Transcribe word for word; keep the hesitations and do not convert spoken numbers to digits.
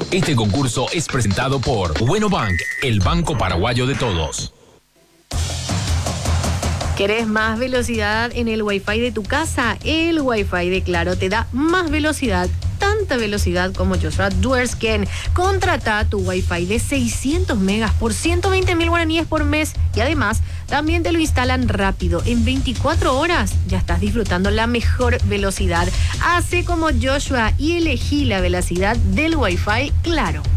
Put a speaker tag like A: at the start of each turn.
A: Este concurso es presentado por Bueno Bank, el banco paraguayo de todos.
B: ¿Querés más velocidad en el Wi-Fi de tu casa? El Wi-Fi de Claro te da más velocidad, tanta velocidad como Joshua Duersken. Contrata tu Wi-Fi de seiscientos megas por ciento veinte mil guaraníes por mes y además también te lo instalan rápido. En veinticuatro horas ya estás disfrutando la mejor velocidad. Hace como Joshua y elegí la velocidad del Wi-Fi Claro.